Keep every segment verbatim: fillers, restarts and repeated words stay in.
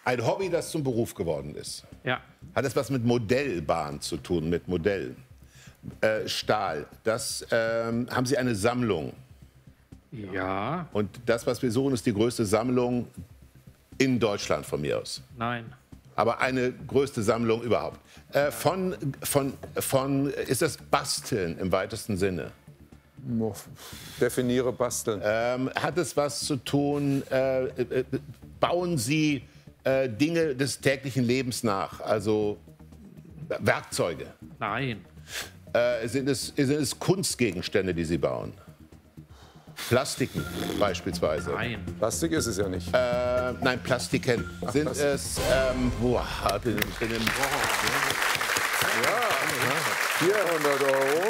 Ein Hobby, das zum Beruf geworden ist. Ja. Hat das was mit Modellbahn zu tun, mit Modellen? Äh, Stahl, das ähm, haben Sie eine Sammlung. Ja. Und das, was wir suchen, ist die größte Sammlung in Deutschland von mir aus. Nein. Aber eine größte Sammlung überhaupt. Äh, von, von, von, ist das Basteln im weitesten Sinne? Definiere Basteln. Ähm, hat es was zu tun, äh, äh, bauen Sie äh, Dinge des täglichen Lebens nach, also Werkzeuge? Nein. Äh, sind, es, sind es Kunstgegenstände, die Sie bauen? Plastiken beispielsweise? Nein. Plastik ist es ja nicht. Äh, nein, Plastiken. Ach, sind Plastik. es, ähm, boah, bin, bin im, Ja, vierhundert Euro.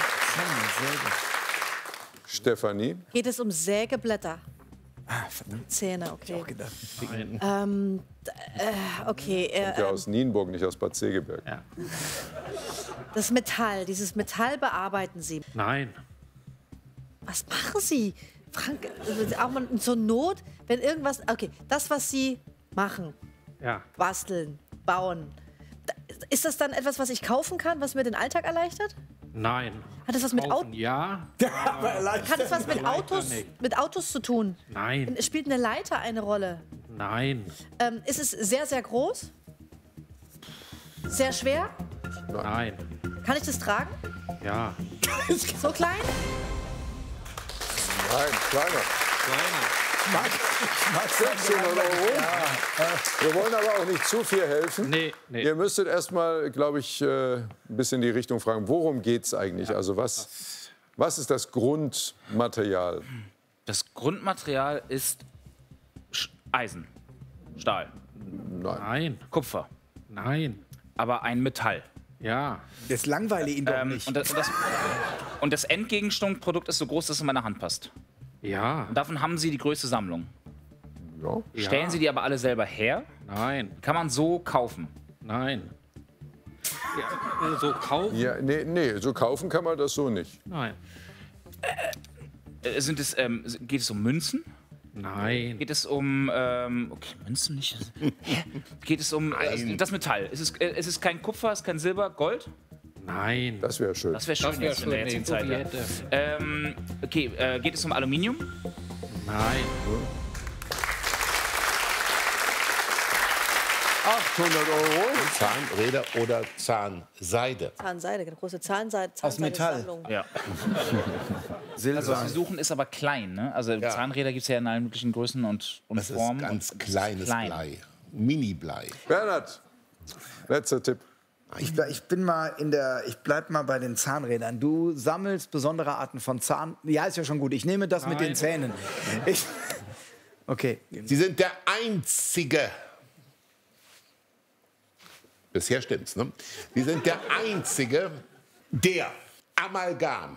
Stefanie. Geht es um Sägeblätter? Ah, verdammt. Zähne, okay. Auch gedacht. Ähm, d- äh, okay, äh, Ja, aus Nienburg, nicht aus Bad Segeberg. Ja. das Metall, dieses Metall bearbeiten Sie. Nein. Was machen Sie? Frank, äh, auch mal zur Not, wenn irgendwas, okay, das, was Sie machen, Ja. basteln, bauen, da- ist das dann etwas, was ich kaufen kann, was mir den Alltag erleichtert? Nein. Hat das was mit Kaufen, Autos? Ja. Hat es was mit Leiter Autos, nicht. mit Autos zu tun? Nein. Spielt eine Leiter eine Rolle? Nein. Ähm, ist es sehr, sehr groß? Sehr schwer? Nein. Kann ich das tragen? Ja. So klein? Nein, kleiner. sechshundert Euro. Wir wollen aber auch nicht zu viel helfen. Nee, nee. Ihr müsstet erst mal, glaube ich, äh, ein bisschen in die Richtung fragen, worum geht es eigentlich? Also was, was ist das Grundmaterial? Das Grundmaterial ist Sch- Eisen, Stahl, Nein. Kupfer, Nein. aber ein Metall. Ja. Das langweile ihn doch Ähm, nicht. und, das, und, das, und das Endgegenstandprodukt ist so groß, dass es in meine Hand passt. Ja. Und davon haben Sie die größte Sammlung. Ja. Ja. Stellen Sie die aber alle selber her? Nein. Kann man so kaufen? Nein. Ja, so kaufen? Ja, nee, nee, so kaufen kann man das so nicht. Nein. Äh, sind es, ähm, geht es um Münzen? Nein. Geht es um, ähm, okay, Münzen nicht. Hä? Geht es um äh, das Metall? Es ist, äh, es ist kein Kupfer, es ist kein Silber, Gold? Nein. Das wäre schön. Das wäre schön Das wär jetzt in der schön, jetzigen Zeit. nee, Ja. so wie hätte. Ähm, okay, äh, geht es um Aluminium? Nein. achthundert Euro. Zahnräder oder Zahnseide? Zahnseide, eine große Zahnseide. Aus Metall. Zahnseide-Sammlung. Ja. Silber. Also was wir suchen ist aber klein, ne? Also Ja. Zahnräder gibt es ja in allen möglichen Größen und, und Das ist Formen. ganz und kleines klein. Blei. Mini-Blei. Bernhard, letzter Tipp. Ich, ble- ich bin mal in der, ich bleib mal bei den Zahnrädern. Du sammelst besondere Arten von Zahn. Ja, ist ja schon gut. Ich nehme das mit den Nein. Zähnen. Ich, okay. Sie sind der Einzige. Bisher stimmt's, ne? Sie sind der Einzige, der Amalgam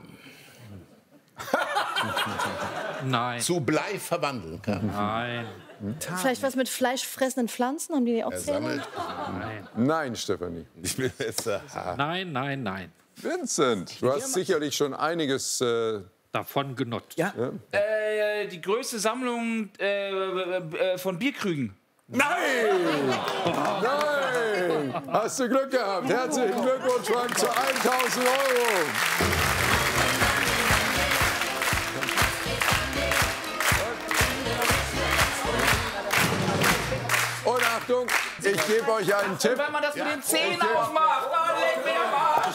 Nein. zu Blei verwandeln kann. Nein. Vielleicht was mit fleischfressenden Pflanzen? Haben die auch Er Zähne? sammelt. Nein. Nein, Stefanie. Ich will jetzt, äh, Nein, nein, nein. Vincent, du hast sicherlich schon einiges. Äh, Davon genutzt. Ja. Äh, die größte Sammlung äh, äh, von Bierkrügen. Nein! Nein! Hast du Glück gehabt. Herzlichen Glückwunsch, Frank, zu tausend Euro. Und Achtung, ich gebe euch einen Tipp. Wenn man das mit den Zähnen aufmacht, dann leg mir am Arsch.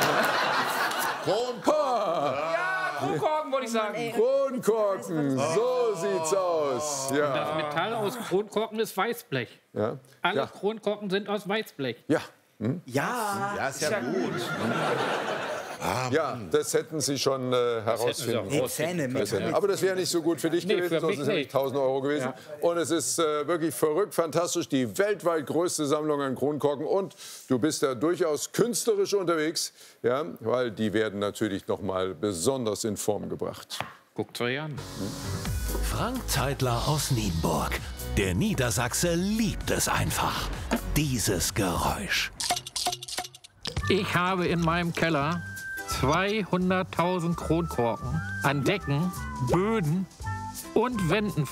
Ja, Kronkorken wollte ich sagen. Kronkorken, so sieht's aus. Das Ja. Metall aus Kronkorken ist Weißblech. Ja. Alle Ja. Kronkorken sind aus Weißblech. Ja. Ja. ja, ist ja gut. Ja, das hätten Sie schon äh, herausfinden Nee, Zähne mit. Aber das wäre nicht so gut für dich Nee, gewesen, für sonst mich ist es nämlich nicht. tausend Euro gewesen. Und es ist äh, wirklich verrückt, fantastisch, die weltweit größte Sammlung an Kronkorken. Und du bist da durchaus künstlerisch unterwegs, ja, weil die werden natürlich noch mal besonders in Form gebracht. Guckt euch an. Frank Zeitler aus Nienburg. Der Niedersachse liebt es einfach. Dieses Geräusch. Ich habe in meinem Keller zweihunderttausend Kronkorken an Decken, Böden und Wänden